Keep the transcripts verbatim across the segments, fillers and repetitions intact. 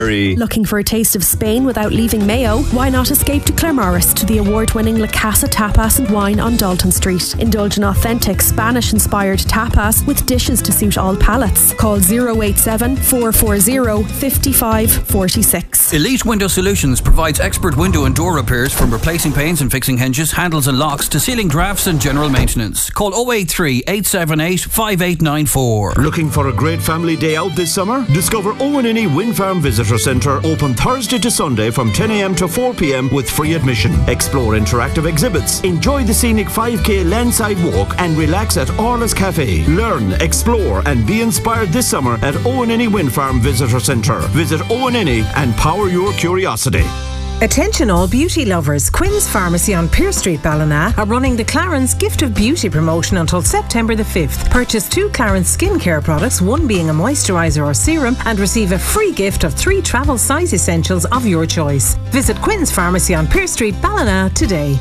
Looking for a taste of Spain without leaving Mayo? Why not escape to Claremorris to the award-winning La Casa Tapas and Wine on Dalton Street. Indulge in authentic Spanish-inspired tapas with dishes to suit all palates. Call zero eight seven, four four zero, five five four six. Elite Window Solutions provides expert window and door repairs, from replacing panes and fixing hinges, handles and locks to sealing drafts and general maintenance. Call oh eight three, eight seven eight, five eight nine four. Looking for a great family day out this summer? Discover Owen Inny Wind Farm Visitor Centre, open Thursday to Sunday from ten a m to four p m with free admission. Explore interactive exhibits, enjoy the scenic five k landside walk and relax at Orla's Cafe. Learn, explore and be inspired this summer at Owen Inny Wind Farm Visitor Centre. Visit Owen Inny and power your curiosity. Attention all beauty lovers. Quinn's Pharmacy on Pearse Street, Ballina are running the Clarence Gift of Beauty promotion until September the fifth. Purchase two Clarence skincare products, one being a moisturiser or serum, and receive a free gift of three travel size essentials of your choice. Visit Quinn's Pharmacy on Pearse Street, Ballina today.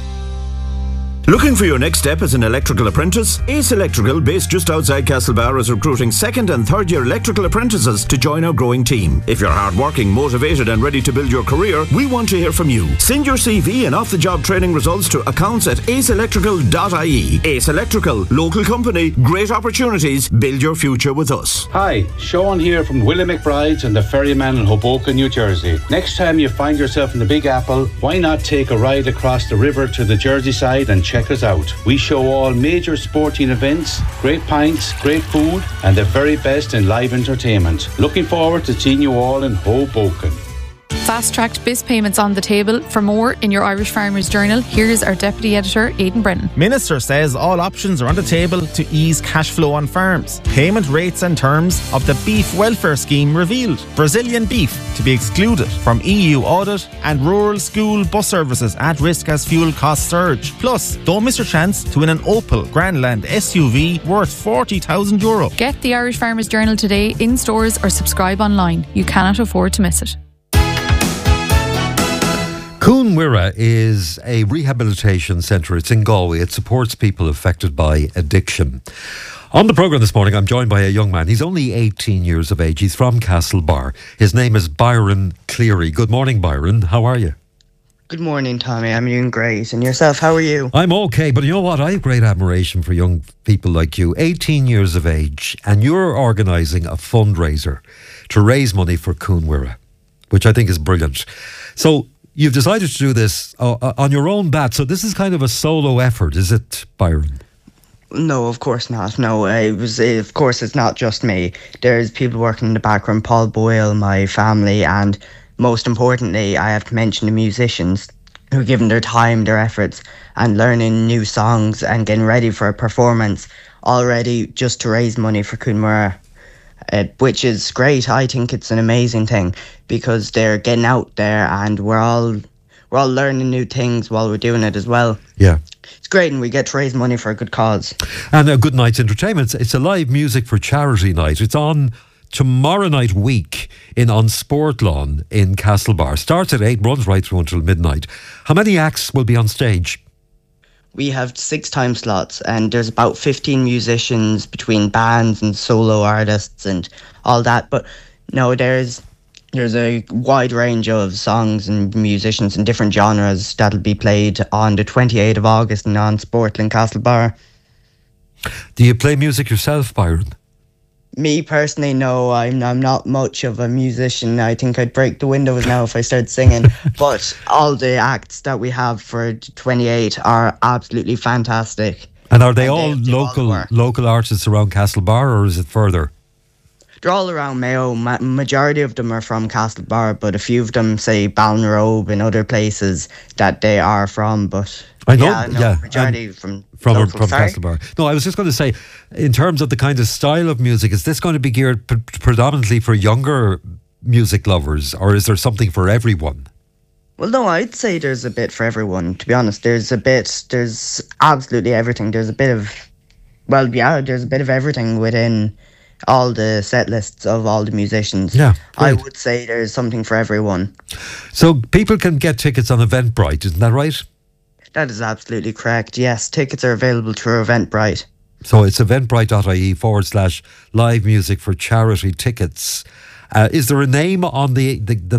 Looking for your next step as an electrical apprentice? Ace Electrical, based just outside Castlebar, is recruiting second and third year electrical apprentices to join our growing team. If you're hardworking, motivated and ready to build your career, we want to hear from you. Send your C V and off-the-job training results to accounts at ace electrical dot I E. Ace Electrical, local company, great opportunities, build your future with us. Hi, Sean here from Willie McBride's and the Ferryman in Hoboken, New Jersey. Next time you find yourself in the Big Apple, why not take a ride across the river to the Jersey side and check us out. We show all major sporting events, great pints, great food and the very best in live entertainment. Looking forward to seeing you all in Hoboken. Fast-tracked B I S payments on the table. For more in your Irish Farmers Journal, here's our Deputy Editor, Aidan Brennan. Minister says all options are on the table to ease cash flow on farms. Payment rates and terms of the beef welfare scheme revealed. Brazilian beef to be excluded from E U audit, and rural school bus services at risk as fuel costs surge. Plus, don't miss your chance to win an Opel Grandland S U V worth forty thousand euro. Get the Irish Farmers Journal today in stores or subscribe online. You cannot afford to miss it. Cún Mhuire is a rehabilitation centre. It's in Galway. It supports people affected by addiction. On the programme this morning, I'm joined by a young man. He's only eighteen years of age. He's from Castlebar. His name is Byron Cleary. Good morning, Byron. How are you? Good morning, Tommy. I'm doing great. And yourself, how are you? I'm okay, but you know what? I have great admiration for young people like you. eighteen years of age, and you're organising a fundraiser to raise money for Cún Mhuire, which I think is brilliant. So you've decided to do this uh, on your own bat, so this is kind of a solo effort, is it, Byron? No, of course not. No, it was. Of course, it's not just me. There's people working in the background, Paul Boyle, my family, and most importantly, I have to mention the musicians who are giving their time, their efforts, and learning new songs and getting ready for a performance already just to raise money for Cún Mhuire. Uh, which is great. I think it's an amazing thing because they're getting out there and we're all we're all learning new things while we're doing it as well. Yeah. It's great and we get to raise money for a good cause. And a good night's entertainment. It's a live music for charity night. It's on tomorrow night week in on Sport Lawn in Castlebar. Starts at eight, runs right through until midnight. How many acts will be on stage? We have six time slots and there's about fifteen musicians between bands and solo artists and all that. But no, there's there's a wide range of songs and musicians in different genres that'll be played on the twenty-eighth of August in on Sportland Castlebar. Do you play music yourself, Byron? Me personally, no, I'm I'm not much of a musician. I think I'd break the windows now if I started singing. But all the acts that we have for twenty-eight are absolutely fantastic. And are they and all they local all local artists around Castlebar, or is it further? They're all around Mayo. Ma- majority of them are from Castlebar, but a few of them say Ballinrobe and other places that they are from. But I know, yeah, no, yeah, majority um, from from local, from Castlebar. No, I was just going to say, in terms of the kind of style of music, is this going to be geared p- predominantly for younger music lovers, or is there something for everyone? Well, no, I'd say there's a bit for everyone. To be honest, there's a bit, there's absolutely everything. There's a bit of, well, yeah, there's a bit of everything within all the set lists of all the musicians. Yeah, I would say there's something for everyone. So people can get tickets on Eventbrite, isn't that right? That is absolutely correct. Yes, tickets are available through Eventbrite. So it's eventbrite.ie forward slash live music for charity tickets. Uh, is there a name on the, the, the